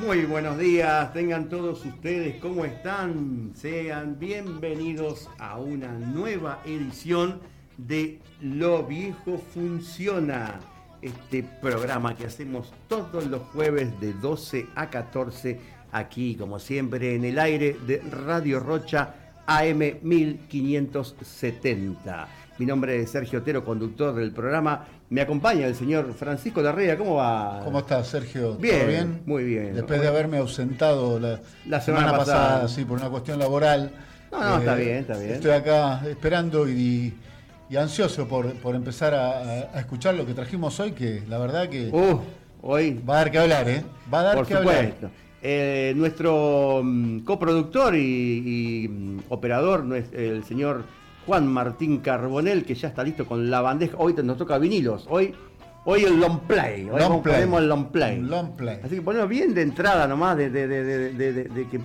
Muy buenos días, tengan todos ustedes, ¿cómo están? Sean bienvenidos a una nueva edición de Lo Viejo Funciona, este programa que hacemos todos los jueves de 12 a 14, aquí como siempre en el aire de Radio Rocha AM 1570. Mi nombre es Sergio Otero, conductor del programa. Me acompaña el señor Francisco Larrea. ¿Cómo va? ¿Cómo estás, Sergio? Bien, ¿Todo bien? Muy bien. Después de haberme ausentado la semana pasada, sí, por una cuestión laboral. No, está bien, está bien. Estoy acá esperando y ansioso por empezar a escuchar lo que trajimos hoy, que la verdad que hoy va a dar que hablar, ¿eh? Va a dar por que supuesto. hablar. Nuestro coproductor y operador, el señor Juan Martín Carbonell, que ya está listo con la bandeja. Hoy nos toca vinilos. Hoy el long play. Hoy ponemos el long play. Long play. Así que ponemos bien de entrada nomás, de que